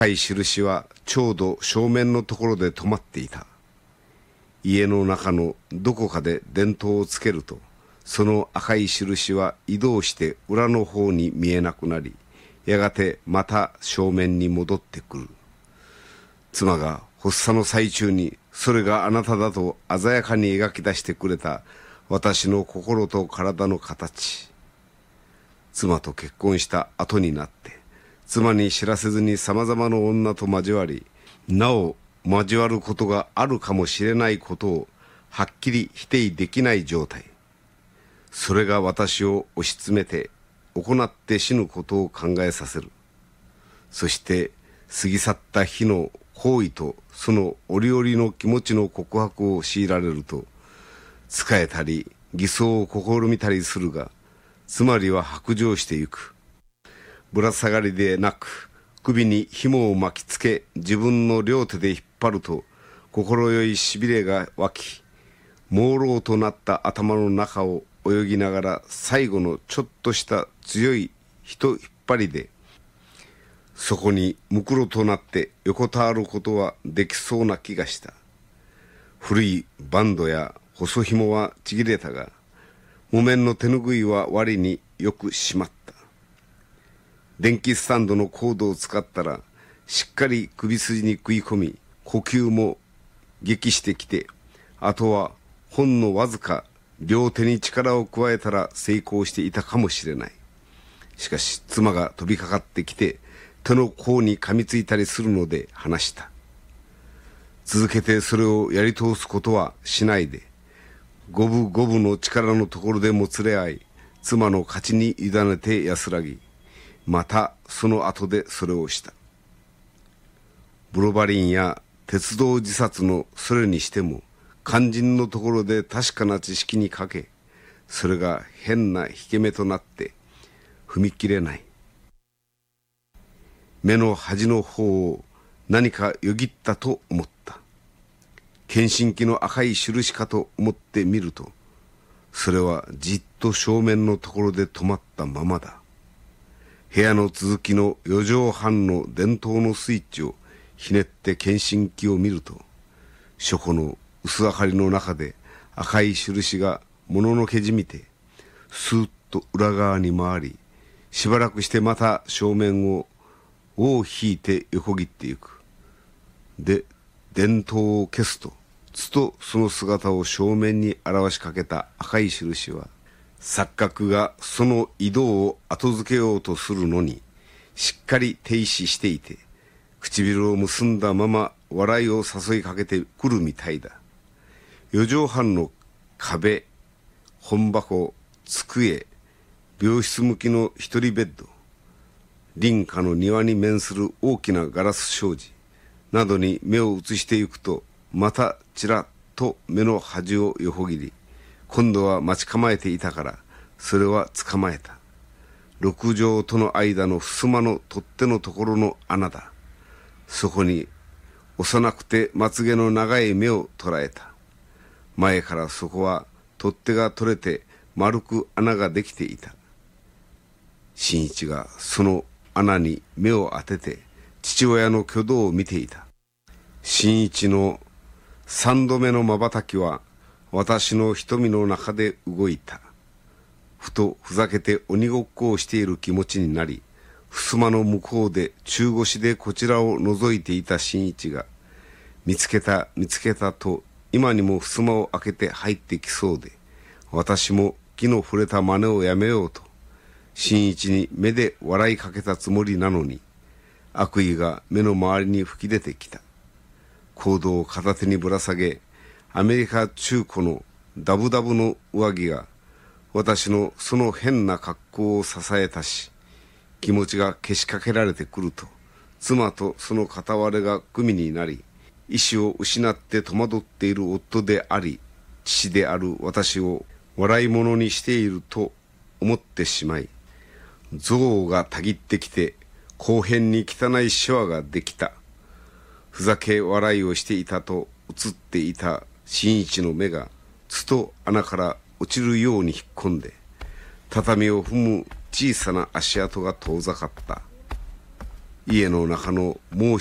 赤い印はちょうど正面のところで止まっていた。家の中のどこかで電灯をつけると、その赤い印は移動して裏の方に見えなくなり、やがてまた正面に戻ってくる。妻が発作の最中にそれがあなただと鮮やかに描き出してくれた私の心と体の形。妻と結婚した後になって、妻に知らせずに様々な女と交わり、なお交わることがあるかもしれないことをはっきり否定できない状態。それが私を押し詰めて行って死ぬことを考えさせる。そして過ぎ去った日の行為とその折々の気持ちの告白を強いられると、仕えたり偽装を試みたりするが、つまりは白状してゆく。ぶら下がりでなく、首に紐を巻きつけ自分の両手で引っ張ると、心よいしびれが湧き、朦朧となった頭の中を泳ぎながら最後のちょっとした強いひ引っ張りで、そこにむくろとなって横たわることはできそうな気がした。古いバンドや細紐はちぎれたが、木綿の手ぬぐいは割によく締まった。電気スタンドのコードを使ったらしっかり首筋に食い込み、呼吸も激してきて、あとはほんのわずか両手に力を加えたら成功していたかもしれない。しかし妻が飛びかかってきて手の甲に噛みついたりするので話した。続けてそれをやり通すことはしないで、五分五分の力のところでもつれ合い、妻の勝ちに委ねて安らぎ、またその後でそれをした。ブロバリンや鉄道自殺のそれにしても、肝心のところで確かな知識にかけ、それが変な引け目となって踏み切れない。目の端の方を何かよぎったと思った。検診器の赤い印かと思ってみると、それはじっと正面のところで止まったままだ。部屋の続きの4畳半の電灯のスイッチをひねって検診器を見ると、書庫の薄明かりの中で赤い印がもののけじみて、スーッと裏側に回り、しばらくしてまた正面を尾を引いて横切ってゆく。で、電灯を消すと、つとその姿を正面に表しかけた赤い印は、錯覚がその移動を後付けようとするのに、しっかり停止していて、唇を結んだまま笑いを誘いかけてくるみたいだ。4畳半の壁、本箱、机、病室向きの一人ベッド、林家の庭に面する大きなガラス障子などに目を移してゆくと、またちらっと目の端を横切り、今度は待ち構えていたから、それは捕まえた。6畳との間の襖の取っ手のところの穴だ。そこに幼くてまつげの長い目を捉えた。前からそこは取っ手が取れて丸く穴ができていた。新一がその穴に目を当てて父親の挙動を見ていた。新一の3度目の瞬きは私の瞳の中で動いた。ふとふざけて鬼ごっこをしている気持ちになり、襖の向こうで中腰でこちらを覗いていた新一が、見つけた見つけたと今にも襖を開けて入ってきそうで、私も木の触れた真似をやめようと新一に目で笑いかけたつもりなのに、悪意が目の周りに吹き出てきた。コードを片手にぶら下げ、アメリカ中古のダブダブの上着が私のその変な格好を支えたし、気持ちがけしかけられてくると、妻とその片割れが組になり、意志を失って戸惑っている夫であり、父である私を笑い物にしていると思ってしまい、憎悪がたぎってきて、後編に汚いシワができた。ふざけ笑いをしていたと映っていた新一の目が、つと穴から落ちるように引っ込んで、畳を踏む小さな足跡が遠ざかった。 家の中のもう